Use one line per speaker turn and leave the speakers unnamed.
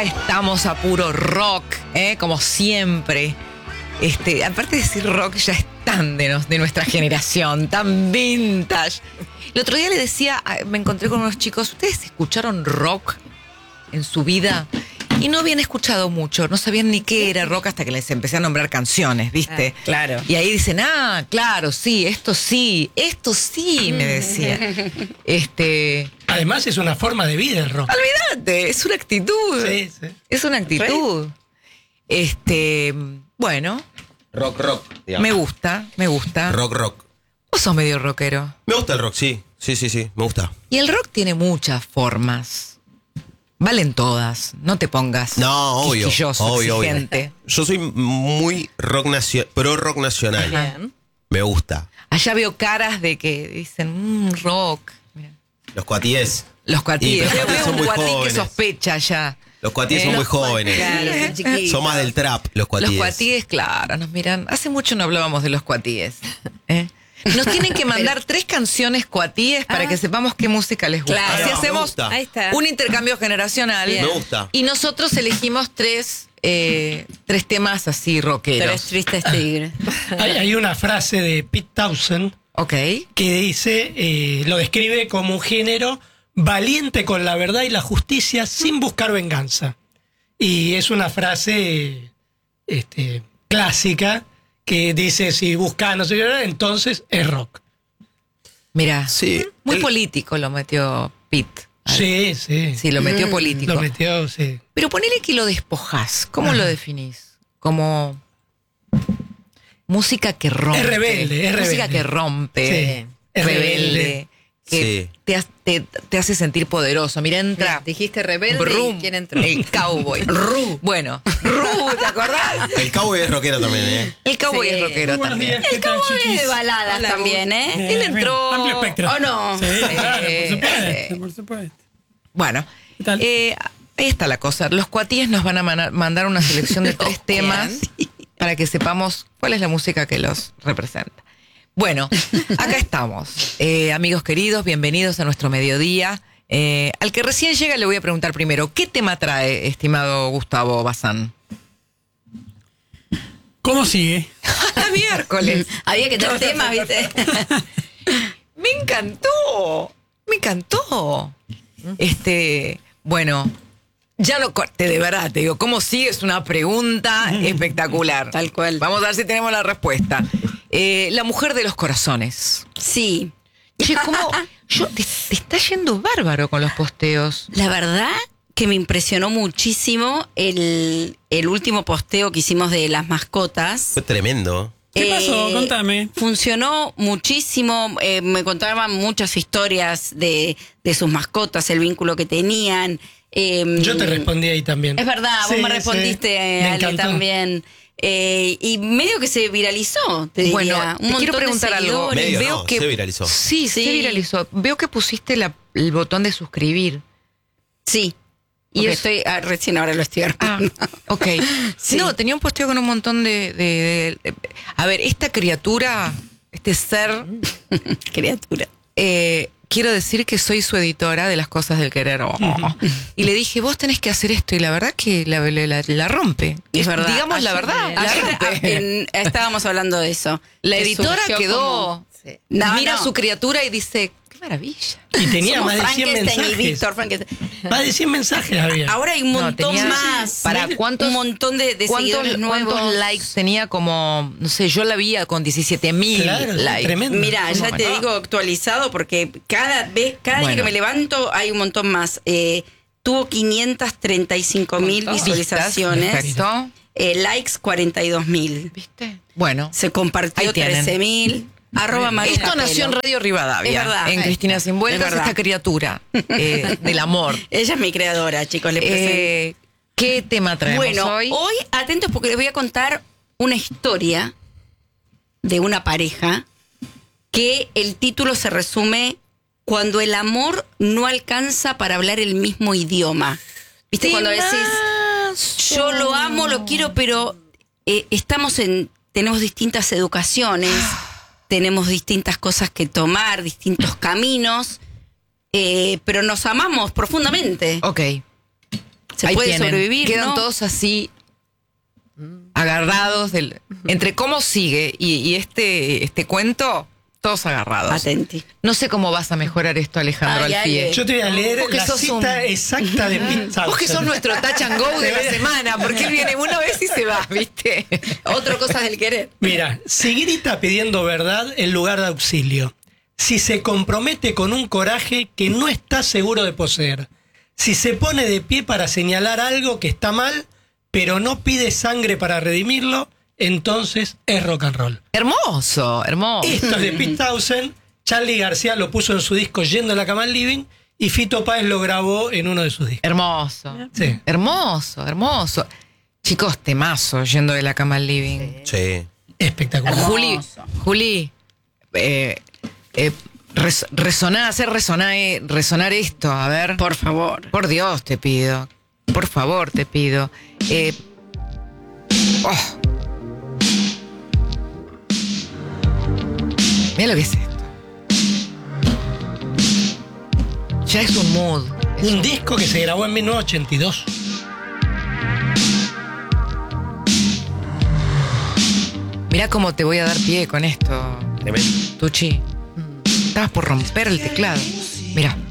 Estamos a puro rock, como siempre. Aparte de decir rock, ya es tan de nuestra generación, tan vintage. El otro día le decía, me encontré con unos chicos, ¿ustedes escucharon rock en su vida? Y no habían escuchado mucho, no sabían ni qué era rock hasta que les empecé a nombrar canciones, ¿viste?
Claro.
Y ahí dicen, claro, sí, me decía.
Además es una forma de vida el rock.
Olvídate, es una actitud.
Sí.
Es una actitud. Bueno.
Rock, digamos.
Me gusta.
Rock.
Vos sos medio rockero.
Me gusta el rock, sí, me gusta.
Y el rock tiene muchas formas. Valen todas, no te pongas
obvio,
exigente.
Yo soy muy pro rock nacional.
Bien.
Me gusta.
Allá veo caras de que dicen, rock. Mirá.
Los cuatíes.
Los cuatíes.
Pero
Veo
son
un
muy
cuatí
jóvenes.
que sospecha ya.
Los cuatíes son muy jóvenes.
Claro, son chiquitos.
Son más del trap, los cuatíes.
Los cuatíes, claro, nos miran. Hace mucho no hablábamos de los cuatíes. Nos tienen que mandar 3 canciones cuatíes para que sepamos qué música les gusta.
Claro.
Así
Me
hacemos
gusta.
Ahí está.
un intercambio generacional.
Bien.
Me gusta.
Y nosotros elegimos 3 temas así rockeros.
3 tristes tigres.
Hay una frase de Pete Townshend
Ok.
que dice, lo describe como un género valiente con la verdad y la justicia sin buscar venganza. Y es una frase clásica que dice, si busca no sé qué, entonces es rock.
Mira,
Sí.
muy político lo metió Pete.
Sí.
Sí, lo metió político.
Lo metió, sí.
Pero ponele que lo despojás. ¿Cómo lo definís? Como música que rompe.
Es rebelde.
Música que rompe.
Sí, es
rebelde. Que te hace sentir poderoso. Mira, entra.
Dijiste rebelde.
Brum,
¿Y quién entró?
el cowboy. Bueno, ¿te acordás?
El cowboy es rockero también, ¿eh?
El cowboy
Sí.
es rockero
Buenos
también.
días, ¿qué tal, chiquis?
Es de baladas
Hola,
también, ¿eh?
Él entró.
Amplio espectro.
¿O no?
Sí, claro,
Sí.
por supuesto, por supuesto.
Bueno,
¿Qué tal?
ahí está la cosa. Los cuatíes nos van a mandar una selección de 3 temas para que sepamos cuál es la música que los representa. Bueno, acá estamos. Amigos queridos, bienvenidos a nuestro mediodía. Al que recién llega le voy a preguntar primero, ¿qué tema trae, estimado Gustavo Bazán?
¿Cómo sigue?
Miércoles.
Había que tener temas, ¿viste?
Me encantó. Bueno, ya lo corté, de verdad, te digo, ¿cómo sigue? Es una pregunta espectacular.
Tal cual.
Vamos a ver si tenemos la respuesta. La mujer de los corazones.
Sí.
Che, ¿cómo? Te está yendo bárbaro con los posteos.
La verdad que me impresionó muchísimo el último posteo que hicimos de las mascotas.
Fue tremendo.
¿Qué pasó? Contame.
Funcionó muchísimo, me contaban muchas historias de sus mascotas, el vínculo que tenían.
Yo te respondí ahí también.
Es verdad, vos
Sí,
me respondiste,
sí. Me
Ale,
encantó.
también. Y medio que se viralizó, te diría.
Bueno,
Un
te
montón
quiero
de
preguntar algo.
seguidores.
Medio no, se viralizó.
Sí,
Sí.
se viralizó. Veo que pusiste el botón de suscribir.
Sí.
Y
Y
es-
recién ahora lo estoy armando.
Ok.
Sí.
No, tenía un posteo con un montón de a ver, esta criatura, este ser,
Criatura.
quiero decir que soy su editora de Las Cosas del Querer. Y le dije, vos tenés que hacer esto. Y la verdad que la rompe.
Es verdad.
Digamos la
Ayer-
verdad. La
ayer,
rompe.
estábamos hablando de eso.
La
Que
editora
surgió
quedó.
como- Sí. No,
mira
no.
su criatura y dice, qué maravilla.
Y tenía
Somos
más de 100
Frankenstein y
mensajes.
Víctor Frankenstein.
Más de 100 mensajes había.
Ahora hay un
No,
montón
tenía-
más.
¿Para cuántos-
Un montón de seguidores nuevos.
¿Cuántos likes tenía? Como, no sé, yo la vi con 17.000
Claro,
likes.
tremendo.
Mira, ya te
Bueno.
digo actualizado porque cada día
Bueno.
que me levanto hay un montón más. Tuvo 535.000 visualizaciones.
Perfecto.
Likes 42.000.
¿Viste? Bueno.
Se compartió
Ahí tienen.
13.000. @Maru
Esto
Capelo.
nació en Radio Rivadavia.
Es verdad.
En Cristina Sin Vueltas,
Es verdad.
esta criatura del amor.
Ella es mi creadora, chicos, les presento.
¿Qué tema traemos
Bueno,
hoy?
atentos porque les voy a contar una historia de una pareja que el título se resume cuando el amor no alcanza para hablar el mismo idioma. ¿Viste? Cuando decís, yo lo amo, lo quiero, pero tenemos distintas educaciones, tenemos distintas cosas que tomar, distintos caminos, pero nos amamos profundamente.
Ok.
Se
Ahí
puede
tienen.
sobrevivir,
Quedan
¿no?
todos así agarrados entre cómo sigue y este cuento, todos agarrados.
Atenti.
No sé cómo vas a mejorar esto, Alejandro
Ay,
Alfie.
ay,
Yo te voy a leer
Vos que
la
sos
cita exacta de Pete Townshend.
Vos que sos nuestro touch and go de la semana, porque él viene una vez y se va, ¿viste?
Otra cosa del querer.
Mira, si grita pidiendo verdad en lugar de auxilio, si se compromete con un coraje que no está seguro de poseer, si se pone de pie para señalar algo que está mal, pero no pide sangre para redimirlo, entonces es rock and roll.
Hermoso, hermoso.
Esto es de Pete Townshend. Charly García lo puso en su disco Yendo a la cama al living y Fito Páez lo grabó en uno de sus discos.
Hermoso.
Sí.
Hermoso, hermoso. Chicos, temazo, yendo de la cama al living.
Sí.
Espectacular.
Juli, hacer resonar esto, a ver.
Por favor.
Por Dios te pido. Por favor te pido. Mira lo que es esto. Ya es un mood.
Un disco que se grabó en 1982.
Mirá cómo te voy a dar pie con esto,
Tremendo.
Tucci. Estabas por romper el teclado. Mirá.